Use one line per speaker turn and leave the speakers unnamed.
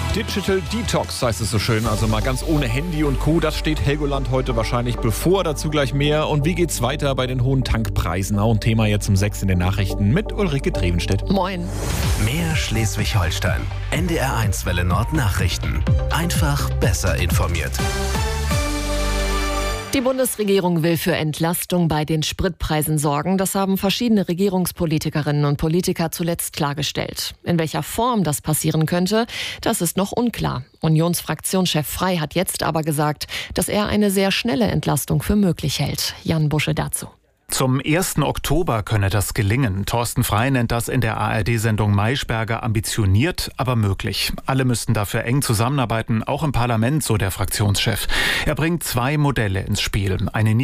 Digital Detox heißt es so schön, also mal ganz ohne Handy und Co. Das steht Helgoland heute wahrscheinlich bevor, dazu gleich mehr. Und wie geht's weiter bei den hohen Tankpreisen? Auch ein Thema jetzt um 6 in den Nachrichten mit Ulrike Drevenstedt.
Moin.
Mehr Schleswig-Holstein. NDR1 Welle Nord Nachrichten. Einfach besser informiert.
Die Bundesregierung will für Entlastung bei den Spritpreisen sorgen. Das haben verschiedene Regierungspolitikerinnen und Politiker zuletzt klargestellt. In welcher Form das passieren könnte, das ist noch unklar. Unionsfraktionschef Frey hat jetzt aber gesagt, dass er eine sehr schnelle Entlastung für möglich hält. Jan Busche dazu.
Zum 1. Oktober könne das gelingen. Thorsten Frey nennt das in der ARD-Sendung Maischberger ambitioniert, aber möglich. Alle müssten dafür eng zusammenarbeiten, auch im Parlament, so der Fraktionschef. Er bringt 2 Modelle ins Spiel. Eine